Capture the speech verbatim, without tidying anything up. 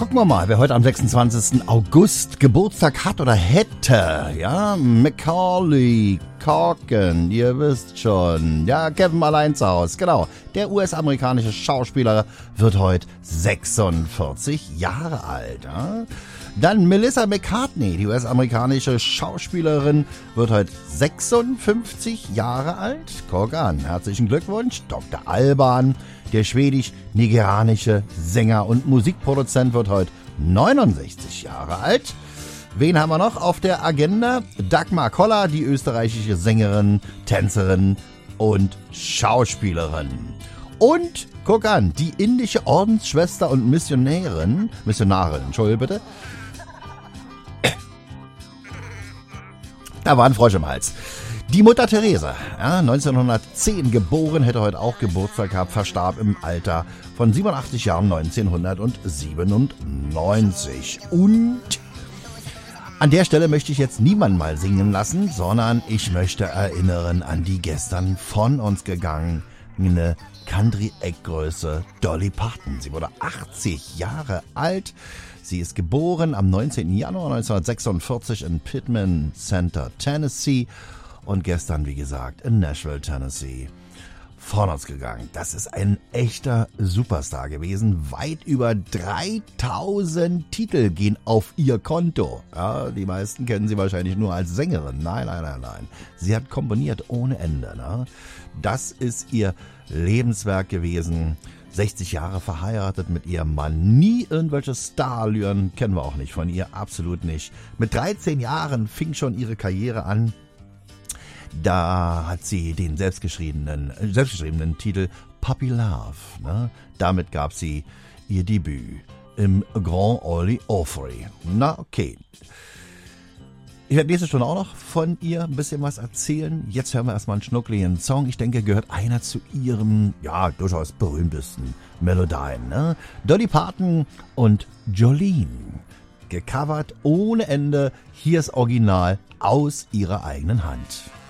Gucken wir mal, wer heute am sechsundzwanzigsten August Geburtstag hat oder hätte. Ja, Macaulay Culkin, ihr wisst schon. Ja, Kevin allein zu Hause, genau. Der U S-amerikanische Schauspieler wird heute sechsundvierzig Jahre alt. Ja? Dann Melissa McCartney, die U S-amerikanische Schauspielerin, wird heute sechsundfünfzig Jahre alt. Guck an, herzlichen Glückwunsch. Doktor Alban, der schwedisch-nigerianische Sänger und Musikproduzent, wird heute neunundsechzig Jahre alt. Wen haben wir noch auf der Agenda? Dagmar Koller, die österreichische Sängerin, Tänzerin und Schauspielerin. Und, guck an, die indische Ordensschwester und Missionärin, Missionarin, Entschuldigung bitte. Da war ein Frosch im Hals. Die Mutter Teresa, ja, neunzehnhundertzehn geboren, hätte heute auch Geburtstag gehabt, verstarb im Alter von siebenundachtzig Jahren neunzehnhundertsiebenundneunzig. Und an der Stelle möchte ich jetzt niemanden mal singen lassen, sondern ich möchte erinnern an die gestern von uns gegangene Country-Eckgröße Dolly Parton. Sie wurde achtzig Jahre alt. Sie ist geboren am neunzehnten Januar neunzehnhundertsechsundvierzig in Pittman Center, Tennessee. Und gestern, wie gesagt, in Nashville, Tennessee, von uns gegangen. Das ist ein echter Superstar gewesen. Weit über dreitausend Titel gehen auf ihr Konto. Ja, die meisten kennen sie wahrscheinlich nur als Sängerin. Nein, nein, nein, nein. Sie hat komponiert ohne Ende. Ne? Das ist ihr Lebenswerk gewesen. sechzig Jahre verheiratet mit ihrem Mann. Nie irgendwelche Starallüren, kennen wir auch nicht von ihr, absolut nicht. Mit dreizehn Jahren fing schon ihre Karriere an. Da hat sie den selbstgeschriebenen, selbstgeschriebenen Titel Puppy Love. Ne? Damit gab sie ihr Debüt im Grand Ole Opry. Na okay. Ich werde nächste Stunde auch noch von ihr ein bisschen was erzählen. Jetzt hören wir erstmal einen schnuckligen Song. Ich denke, gehört einer zu ihrem, ja, durchaus berühmtesten Melodien. Ne? Dolly Parton und Jolene. Gecovert ohne Ende. Hier ist Original aus ihrer eigenen Hand.